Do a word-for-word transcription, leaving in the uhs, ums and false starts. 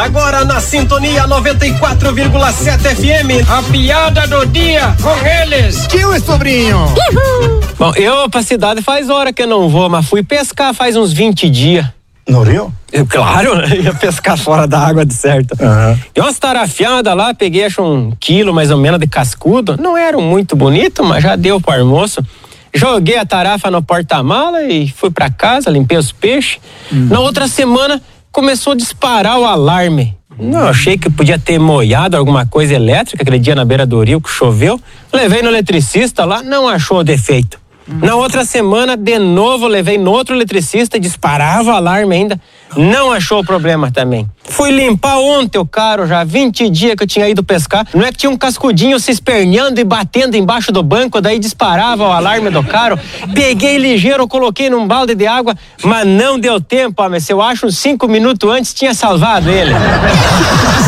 Agora na Sintonia noventa e quatro vírgula sete F M. A piada do dia com eles. Tio e sobrinho. Uhum. Bom, eu pra cidade faz hora que eu não vou, mas fui pescar faz uns vinte dias. No rio? Eu, claro, ia pescar fora da água de certo. Uhum. Deu umas tarafiadas lá, peguei acho um quilo mais ou menos de cascudo. Não eram muito bonito, mas já deu pro almoço. Joguei a tarafa no porta-mala e fui pra casa, limpei os peixes. Uhum. Na outra semana começou a disparar o alarme. Não, achei que podia ter molhado alguma coisa elétrica aquele dia na beira do rio que choveu. Levei no eletricista lá, não achou o defeito. Hum. Na outra semana, de novo, levei no outro eletricista e disparava o alarme ainda. Não achou o problema também. Fui limpar ontem o carro, já vinte dias que eu tinha ido pescar. Não é que tinha um cascudinho se esperneando e batendo embaixo do banco, daí disparava o alarme do carro. Peguei ligeiro, coloquei num balde de água, mas não deu tempo, mas se eu acho uns cinco minutos antes tinha salvado ele.